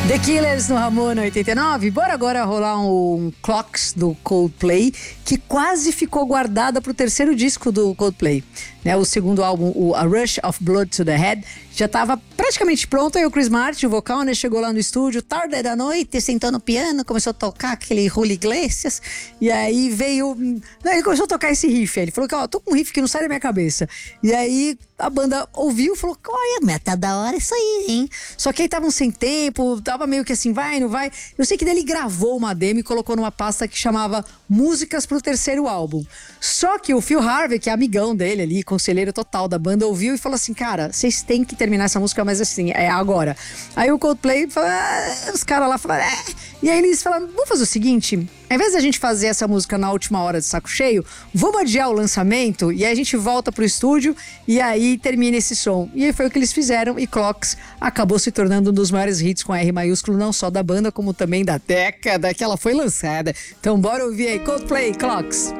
The Killers no Ramona 89. Bora agora rolar um Clocks do Coldplay, que quase ficou guardada pro terceiro disco do Coldplay, né? O segundo álbum, o A Rush of Blood to the Head, já estava praticamente pronto. Aí o Chris Martin, o vocal, né, chegou lá no estúdio, tarde da noite, sentou no piano, começou a tocar aquele Julio Iglesias, e aí veio... Ele começou a tocar esse riff, aí ele falou que, ó, tô com um riff que não sai da minha cabeça. E aí a banda ouviu e falou, olha, mas tá da hora isso aí, hein? Só que aí estavam sem tempo, tava meio que assim, vai, não vai. Eu sei que daí ele gravou uma demo e colocou numa pasta que chamava Músicas pro Terceiro Álbum. Só que o Phil Harvey, que é amigão dele ali, conselheiro total da banda, ouviu e falou assim, cara, vocês têm que terminar essa música, mas assim, é agora. Aí o Coldplay falou, os caras lá falaram, E aí eles falaram, vamos fazer o seguinte, ao invés da gente fazer essa música na última hora de saco cheio, vamos adiar o lançamento e aí a gente volta pro estúdio e aí termina esse som. E aí foi o que eles fizeram e Clocks acabou se tornando um dos maiores hits com R maiúsculo, não só da banda, como também da década que ela foi lançada. Então bora ouvir aí, Coldplay, Clocks.